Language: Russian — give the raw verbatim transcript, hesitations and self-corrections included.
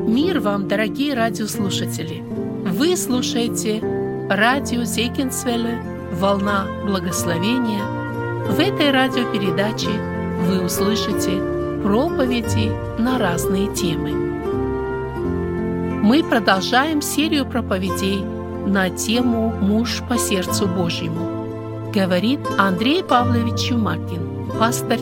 Мир вам, дорогие радиослушатели! Вы слушаете радио Зегенсвелле «Волна благословения». В этой радиопередаче вы услышите проповеди на разные темы. Мы продолжаем серию проповедей на тему «Муж по сердцу Божьему». Говорит Андрей Павлович Чумакин, пастор